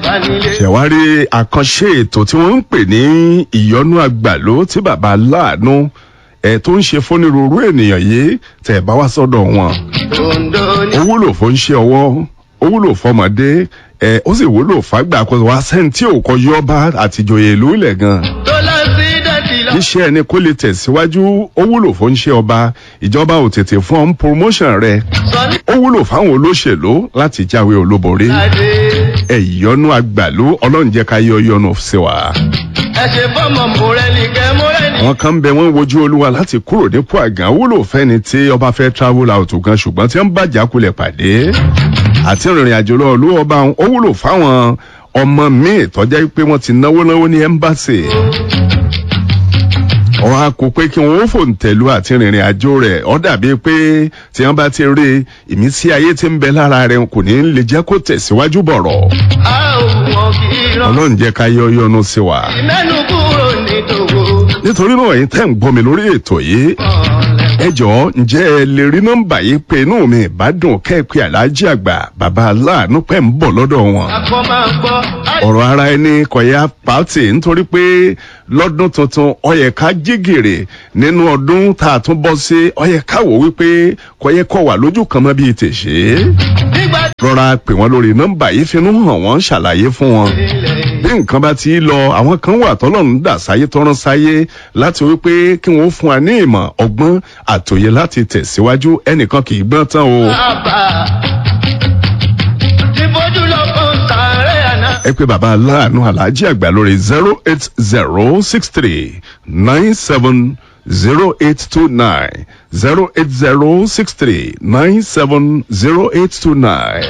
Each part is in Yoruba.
ṣẹ̀wárí àkànṣe ètò tí wọ́n ń pè ní ìyọnú àgbàló tí bàbá láàánú tó ń ṣe fónírúurú ènìyàn yìí tẹ̀ bá wá sọ́dọ̀ wọn. ó wúlò fún iṣẹ́ ọwọ́, ó wúlò fọmọdé, ó sì wúlò fàgbà kó wá sẹ́ńtì òkò yọba àtìjòyè ìlú ilẹ̀ gan. iṣẹ́ ẹni kó lè tẹ̀síwájú, ó wúlò fún iṣẹ́ ọba, ìjọba ò tètè fún ọ́n promotion rẹ̀, ó wúlò fáwọn olóṣèlú láti jáwé olúborí. ìyọnú àgbàló ọlọ́run jẹ́ ká yọ yọnu sí wa. àwọn kan bẹ wọn wojú olúwa láti kúrò nípò àgàn, wúlò fẹ́ni tí ọba fẹ́ travel out gan ṣùgbọ́n tí wọ́n bá jákulẹ̀ pàdé àti ìrìn àjò lọ olú ọba ó wúlò fáwọn ọmọ míì tọ́jà pé wọ́n ti náwó ní ẹ́mbáṣì. wọ́n á kó pé kí wọ́n ó fòǹtẹ̀lú àti ìrìn àjò rẹ̀ ó dàbí pé tí wọ́n bá ti rí ìmísí ayé tí ń bẹ lára rẹ̀ kò ní lè jẹ́ kó tẹ̀síwájú bọ̀rọ̀. ọlọ́run jẹ́ ká yọ yọnu sí wa. nítorí náà yìí tẹ́ ń gbọ́ mi lórí ètò yìí ẹ jọ̀ọ́ ǹjẹ́ ẹ lè rí nọ́mbà yìí pé inú mi ìbádùn kẹ́ẹ̀pẹ́ aláàjì àgbà bàbá aláàánú pẹ́ ń bọ̀ lọ́dọ̀ wọn. ọ̀rọ̀ ara ẹni kọ̀yà pàtì nítorí pé lọ́dún tuntun ó yẹ ká jí gìrì nínú ọdún tá a tún bọ́ sí ó yẹ ká wò wípé kọ̀yẹ kọ̀ wà lójú kan mọ́ bíi tèṣe. rọra pè wọ́n lórí nọ́mbà yìí finú hàn wọ́n ṣàlàyé fún wọn. bí nǹkan bá ti lọ àwọn kan wà tọ́lọ́run dà sáyé tọ́rán sáyé láti wípé kí wọ́n fún wa ní ìmọ̀ ọgbọ́n àtòyè láti tẹ̀síwájú ẹnìkan kì í gbọ́n tán o. ẹ pé bàbá aláàánú aláàjì àgbà lórí 08063970829 08063970829.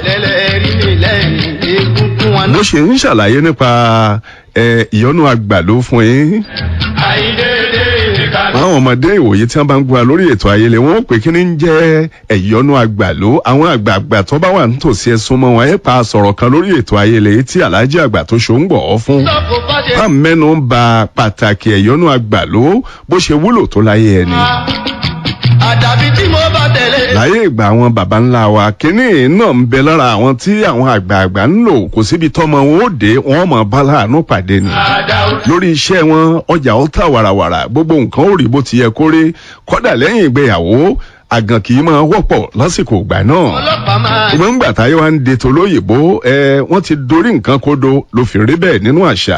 mo ṣe ń ṣàlàyé nípa ìyọnú àgbàló fún yín. àwọn ọmọdé ìwòye tí wọ́n bá ń gbọ́ lórí ètò ayẹlẹ wọn ó pè kí ni ń jẹ́ ẹ̀yọ́nú àgbàló. àwọn àgbààgbà tó bá wà nítòsí ẹ̀sùn mọ́ wọn ẹ̀ pa sọ̀rọ̀ kan lórí ètò ayẹlẹ tí aláàjì àgbà tó ṣó ń gbọ̀ ọ́ fún. bá mẹ́nu ń ba pàtàkì ẹ̀yọ́nú àgbàló bó ṣe wúlò tó láyé ẹni. àdàbí tí mo bá tẹ̀lé. láyé ìgbà àwọn baba ńlá wa kínní náà ń bẹ lára àwọn tí àwọn àgbààgbà ń lò kò síbi tọ́mọ wọn ó dé wọn mọ̀ bá láàánú pàdé ni. lórí iṣẹ́ wọn ọjà ó tà wàràwàrà gbogbo nǹkan ó rí bó ti yẹ kó rí kọ́dà lẹ́yìn ìgbéyàwó àgàn kì í máa wọ́pọ̀ lásìkò ìgbà náà. ṣùgbọ́n ńgbà táyé wa ń de tolóyìnbó wọ́n ti dorí nǹkan kodo ló fi rí bẹ́ẹ̀ nínú àṣà.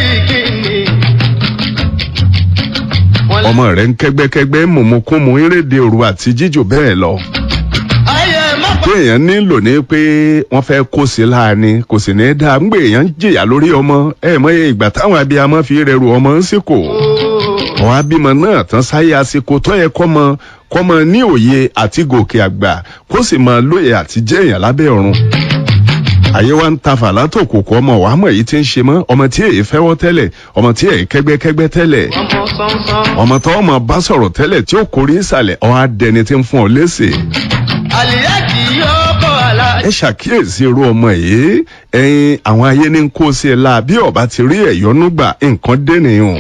ọmọ rẹ̀ ń kẹ́gbẹ́kẹ́gbẹ́ mọ̀mọ́kúnmọ́ eréde òru àti jíjò bẹ́ẹ̀ lọ. téèyàn nílò ní pé wọ́n fẹ́ kó sí láàánú kò sì ní dáa ń gbé èèyàn jìyà lórí ọmọ mọye ìgbà táwọn abiyamọ fi rẹrù ọmọ ń sìkò. àwọn abímọ náà tán sáyé àsìkò tó yẹ kọ́mọ ní òye àti gòkè àgbà kó sì máa lóye àti jẹ́ èèyàn lábẹ́ ọ̀run. àyè wa ń ta fàlà tó kòkó ọmọ wàá mọ̀ èyí tí ń ṣe mọ́ ọmọ tí èyí fẹ́wọ́ tẹ́lẹ̀ ọmọ tí èyí kẹ́gbẹ́kẹ́gbẹ́ tẹ́lẹ̀ ọmọ tó ọmọ bá sọ̀rọ̀ tẹ́lẹ̀ tí ó kórè ìsàlẹ̀ ọ̀ adẹni tí ń fún ọ léṣe. ẹ ṣàkíyèsí irú ọmọ yìí ẹ̀yin àwọn ayé ní kó sí ẹ la bí ọba ti rí ẹ̀yọ́nú gbà nǹkan dé nìyẹn.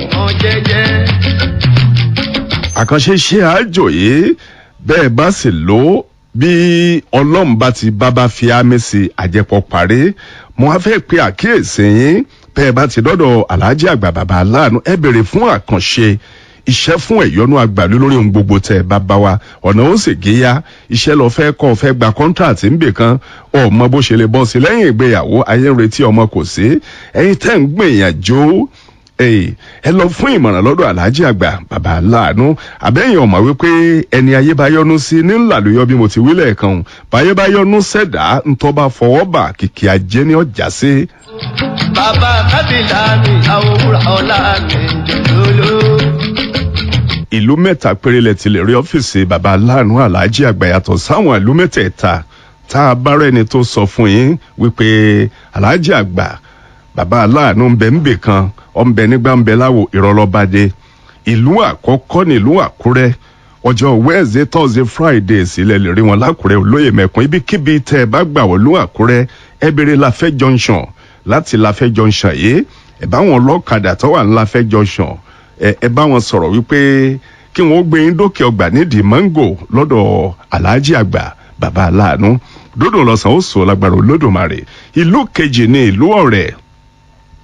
àkànṣe ṣe àjò yìí bẹ́ẹ̀ bá sì lò ó bí ọlọ́run bá ti bábá fi ámì sí àjẹpọ̀ parí mo wá fẹ́ pe àkíyèsí yín bẹ́ẹ̀ bá ti dọ́dọ̀ aláàjì àgbà bàbá aláàánú ẹ bèrè fún àkànṣe iṣẹ́ fún ẹ̀yọ́nú àgbàlú lórí ohun gbogbo tẹ̀ bàbá wa ọ̀nà ó sì géyà iṣẹ́ lọ fẹ́ kọ́ fẹ́ gba kọ́ńtàtì ńbè kan ọmọ bó ṣe lè bọ́ sí lẹ́yìn ìgbéyàwó ayé ń retí ọmọ kò sí ẹ̀yin tẹ́ ń gbìyànjú ẹ lọ fún ìmọ̀ràn lọ́dọ̀ aláàjì àgbà bàbá aláàánú àbẹ́yìn ọ̀mọ̀ wípé ẹni ayé bá yọ́nú sí ní ńlàlóyọ bí mo ti wí lẹ́ẹ̀kan báyé bá yọ́nú sẹ̀dá ńtọ́ bá fọwọ́ bà kìkì ajé ní ọjà sí. bàbá kábìlà mi àwòrán ọ̀la mi jòló. ìlú mẹ́ta péré lẹ ti lè rí ọ́fíìsì bàbá aláàánú aláàjì àgbà yàtọ̀ sáwọn ìlú mẹ́tẹ̀ẹ̀ta tá a bá rẹ́ni tó sọ fún yín wípé aláàjì àgbà bàbá aláàánú ń bẹ ńbẹ kan ọ̀nbẹ nígbà ń bẹ láwo ìrọ̀lọ́bàdé ìlú àkọ́kọ́ nílùú àkúrẹ́ ọjọ́ Wednesday Thursday Friday sílẹ̀ lè rí wọn lákúrẹ́ olóyè mẹ́kún ibikíbi tẹ́ ẹ bá gbà wọ́n lú àkúrẹ́ ẹ bèrè Láfẹ́ junction láti Láfẹ́ junction yìí ẹ bá wọn lọ́kadà tó wà ní Láfẹ́ junction ẹ bá wọn sọ̀rọ̀ wípé kí wọ́n gbé yín dókè ọgbà nídìí mango lọ́dọ̀ aláàjì àgbà bàbá aláàánú dódò lọ́sàn ó sọ lágbára Olódùmarè ìlú kejì ní ìlú Ọ̀rẹ́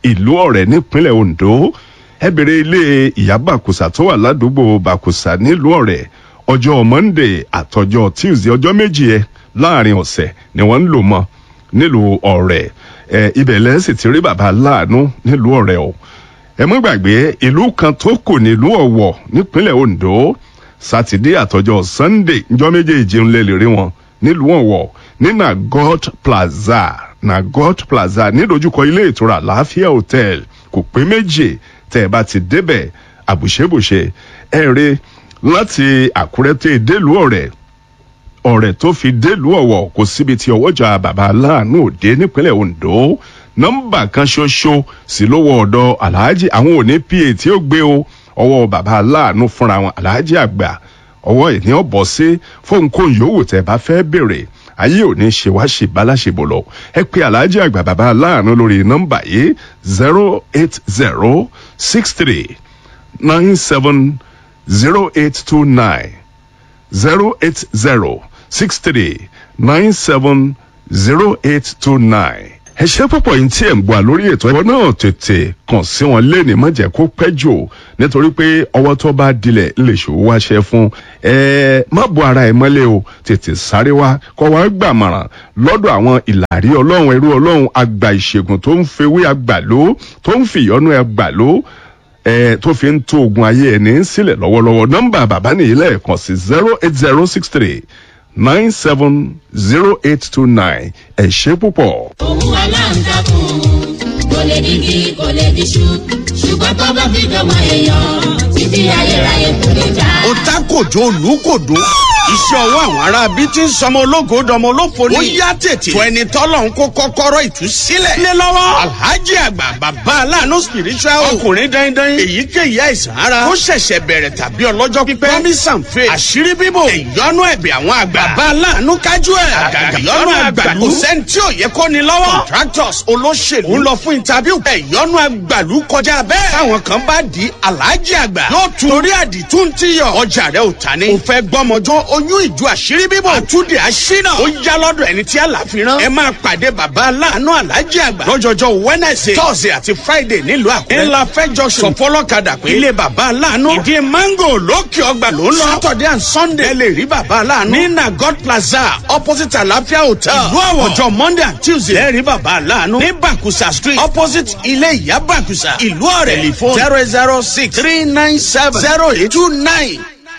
ìlú Ọ̀rẹ́ nípínlẹ̀ Ondo. Ẹ bèrè ilé ìyá Bàkùsà tó wà ládùúgbò Bàkùsà nílùú Ọ̀rẹ́. Ọjọ́ Monday àtọjọ́ Tuesday ọjọ́ méjì láàrin ọ̀sẹ̀ ni wọ́n ń lò mọ́ nílùú Ọ̀rẹ́. Ibẹ̀ lẹ́ sì ti rí bàbá aláàánú nílùú Ọ̀rẹ́ o. Ẹ má gbàgbé ìlú kan tó kù nílùú Ọ̀wọ̀ nípínlẹ̀ Ondo. Sátidé àtọjọ́ Sunday njọ́ méjèèjì ń lè rí wọn nílùú Ọ̀wọ̀ ní Nagot Plaza nídojúkọ ilé ìtura Láfíà Hotel. Kò pé méjì tẹ́ ẹ bá ti débẹ̀ àbùṣebùṣe ẹ rí láti Àkúrẹ́ tẹ́ délùú Ọ̀rẹ́ tó fi délùú Ọ̀wọ̀ kò síbi tí ọwọ́jà bàbá aláàánú òde nípínlẹ̀ Ondo. Nọ́mbà kan ṣoṣo sí lówó ọ̀dọ̀ Alhaji àwọn òní PA tí ó gbé o ọwọ́ bàbá aláàánú fúnra wọn Alhaji àgbà ọwọ́ ìní ọ̀bọ̀ sí fóun kó yòówù tẹ́ bá fẹ́ béèrè ayé òní ṣe wá ṣe báláṣebò lọ. Ẹ pè Alhaji àgbà bàbá aláàánú lórí nọ́mbà yìí 08063970829 08063970829. Ẹ ṣé púpọ̀ yín tí ẹ̀ ń gbọ́ lórí ètò ẹ̀kọ́ náà tètè kàn sí wọn léni má jẹ́ kó pẹ́ jù nítorí pé ọwọ́ tó bá dilẹ̀ lè ṣòwò wáṣẹ fún má bo ara ẹ̀ mọ́lẹ̀ o tètè sáré wá kó wá gbàmọ̀ràn lọ́dọ̀ àwọn ìlàrí Ọlọ́run ẹrú Ọlọ́run àgbà ìṣègùn tó ń fewé àgbàló tó ń fìyọ́nú àgbàló tó fi ń tó ogun ayé ẹni sílẹ̀ lọ́wọ́lọ́wọ́. Nọ́mbà bàbá nìyí lẹ́ẹ̀kan sí 08063970829. Ẹ ṣé púpọ̀. Òun aláǹtakùn kò lè dìgí kò lè dìṣù ṣùgbọ́n tó bá fi dọ̀mọ́ èèyàn títí ayérayé kò lè já. Ó ta kòjó olùkòdó iṣẹ́ ọwọ́ àwọn ará bíi ti ń sọmọ ológo dọmọ olófo ni. Ó yá tètè fún ẹni tọ́lọ̀ ń kó kọ́kọ́rọ́ ìtúsílẹ̀ lé lọ́wọ́. Alhaji àgbà bàbá aláàánú spiritual ọkùnrin dandan èyíkéyìí àìsàn ara ó ṣẹ̀ṣẹ̀ bẹ̀rẹ̀ tàbí ọlọ́jọ́ pípẹ́. promise and faith àṣírí bíbò ìyọnu ẹ̀bẹ̀ àwọn àgbà. Bàbá aláàánú kájú ẹ̀ àgàgà ìyọnu àgbàlú. Kò sẹ́ni tí ò yẹ kó ni lọ́wọ́. Contractors olóṣèlú ń lọ fún interview. Ìyọnu àgbàlú kọjá bẹ́ẹ̀. Táwọn kan bá di Alhaji àgbà yóò tún torí àdìtú ń tíyọ̀ ọjà rẹ̀ ò ta ni. Ó fẹ́ gbọ́mọjọ́ oyún ìjọ àṣírí bíbọ̀ àtúndì àṣínà ó yá lọ́dọ̀ ẹni tí àlàfi rán. Ẹ máa pàdé bàbá aláàánú Alhaji àgbà lọ́jọ́jọ́ Wednesday Thursday àti Friday nílùú Àkúrẹ́. Ńlá fẹ́jọ sọ fọlọ́kadà pé ilé bàbá aláàánú ìdí mango lókè ọgbà ló ń lọ. Saturday and Sunday ẹ lè rí bàbá aláàánú ní Nagot Plaza opposite Àlàáfíà Hotel ìlú Ọ̀wọ̀. Ọjọ́ Monday and Tuesday ẹ rí bàbá aláàánú ní Bàkùsà Street opposite ilé ìyá Bàkùsà ìlú Ọ̀rẹ́. Telephone 006-397-0829.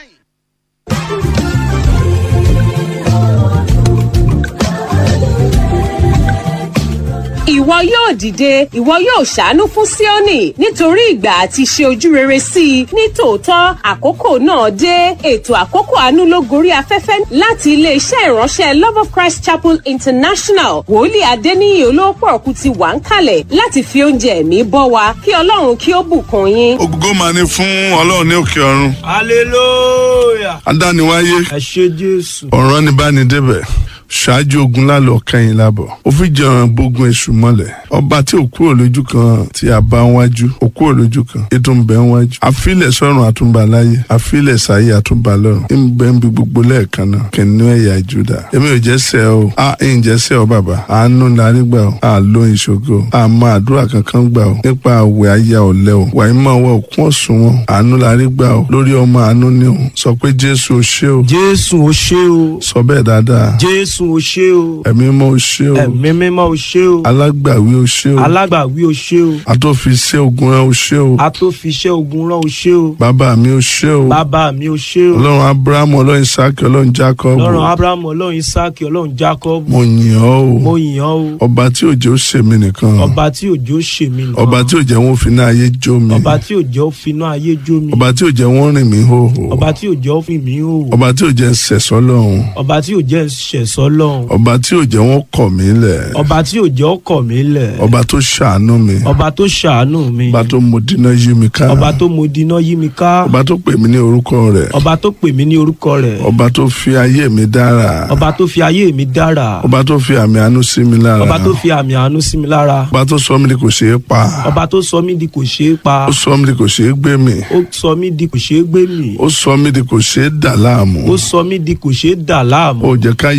Ìwọ yóò dìde, ìwọ yóò ṣàánú fún Síónì nítorí ìgbà àti ṣe ojú rere sí i. Ní tòótọ́, àkókò náà dé. Ètò àkókò àánú ló gorí afẹ́fẹ́ láti ilé-iṣẹ́ ìránṣẹ́ Love of Christ Chapel International. Wòlíì Adéníyì Olóòpọ̀ọ̀kú ti wà ń kalẹ̀ láti fi oúnjẹ ẹ̀mí bọ́ wa kí Ọlọ́run kí ó bùkún yín. Ògo máa ní fún Ọlọ́run ní òkè ọ̀run. Hallelujah. Adániwáyé. Ẹ ṣé Jésù. Ọ̀rọ̀ ni bá ní débẹ̀. Ṣáájú ogun lálọ́ kẹ́yìn lábọ̀ ó fi jẹun gbógun èṣù mọ́lẹ̀ ọba tí ò kúrò lójú kan tí a bá ń wájú ò kúrò lójú kan ètò ń bẹ ń wájú àfilẹ̀ sọ́run àtúnbà láyé àfilẹ̀ sáyé àtúnbà lọ́run ń bẹ ń bi gbogbo lẹ́ẹ̀kan náà kìnìún ẹ̀yà Júdà èmi ò jẹ́ sẹ́ o ń jẹ́ sẹ́ o bàbá àánú larí gbà o lóyún ìṣògo máa àdúrà kankan gbà o nípa àwẹ̀ ayé ọ̀lẹ́ o wàá máa wọ òkun ọ̀sùn wọn àánú larí gbà o lórí ọmọ àánú ni o sọ pé Jésù o ṣé o Jésù o ṣé o sọ bẹ́ẹ̀ dáadáa Jésù o ṣé o ẹ̀mí mọ́ o ṣé o ẹ̀mí mímọ́ o ṣé o alágbàwí o ṣé o alágbàwí o ṣé o atófiṣẹ́ ogun rán o ṣé o atófiṣẹ́ ogun rán o ṣé o bàbá mi o ṣé o bàbá mi o ṣé o Ọlọ́run Abrahamu Ọlọ́run Isaki Ọlọ́run Jacob Ọlọ́run Abrahamu Ọlọ́run Isaki Ọlọ́run Jacob mo yìn ọ́ o mo yìn ọ́ o ọba tí òjò ṣe mí nìkan ọba tí òjò ṣe mí nìkan ọba tí òjò wọn fi náà ayé jó mi ọba tí òjò fi náà ayé jó mi ọba tí òjò wọn rìn mí hòhò ọba tí òjò fi mí hòhò ọba tí òjò ń ṣẹ̀sọ́ lọ́hùn ọba tí òjò ń ṣẹ̀sọ́ lọ́hùn ọba tí òjò wọn kọ̀ mí lẹ̀ ọba tí òjò kọ̀ mí lẹ̀ ọba tó ṣàánú mi ọba tó ṣàánú mi ọba tó mọdínà yí mi ká ọba tó mọdínà yí mi ká ọba tó pè mí ní orúkọ rẹ̀ ọba tó pè mí ní orúkọ rẹ̀ ọba tó fi ayé mi dára ọba tó fi ayé mi dára ọba tó fi àmì àánú sí mi lára ọba tó fi àmì àánú sí mi lára ọba tó sọ mí di kò ṣeé pa ọba tó sọ mí di kò ṣeé pa ó sọ mí di kò ṣeé gbé mi ó sọ mí di kò ṣeé gbé mi ó sọ mí di kò ṣeé dà láàmú ó sọ mí di kò ṣeé dà láàmú ó jẹ́ ká yóò gbọ́ ọmọ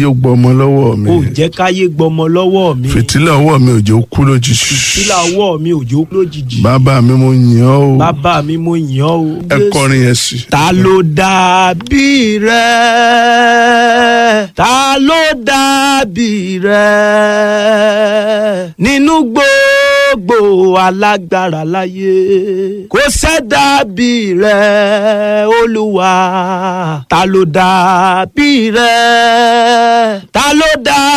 gbọmọ lọ́wọ́ mi. ò jẹ́ káyé gbọmọ lọ́wọ́ mi. fìtílà ọwọ́ mi ò jẹ́ ó kú lójijì. fìtílà ọwọ́ mi ò jẹ́ ó kú lójijì. bàbá mi mo yìn ọ́ o. bàbá mi mo yìn ọ́ o. ẹ kọrin yẹn sí. ta ló dàbí rẹ? ta ló dàbí rẹ? nínú gbogbo alágbára láyé kò sẹ́dàbí rẹ Olúwa. ta ló dàbí rẹ? ta ló dàbí